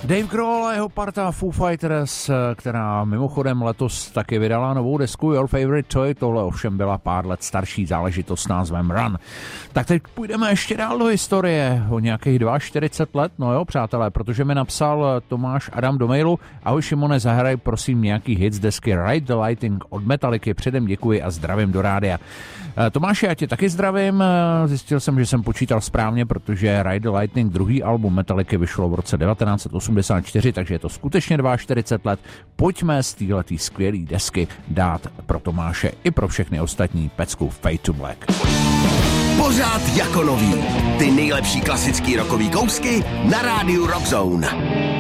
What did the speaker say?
Dave Grohl a jeho parta Foo Fighters, která mimochodem letos taky vydala novou desku Your Favorite Toy, tohle ovšem byla pár let starší záležitost s názvem Run. Tak teď půjdeme ještě dál do historie, o nějakých 42 let, no jo přátelé, protože mi napsal Tomáš Adam do mailu: ahoj Šimone, zahraj prosím nějaký hit z desky Ride the Lightning od Metallicy, předem děkuji a zdravím do rádia. Tomáši, já tě taky zdravím, zjistil jsem, že jsem počítal správně, protože Ride the Lightning, druhý album Metallicy, vyšlo v roce 1984, takže je to skutečně 42 let. Pojďme z téhletý skvělý desky dát pro Tomáše i pro všechny ostatní pecku Fade to Black. Pořád jako nový. Ty nejlepší klasický rockový kousky na rádiu Rock Zone.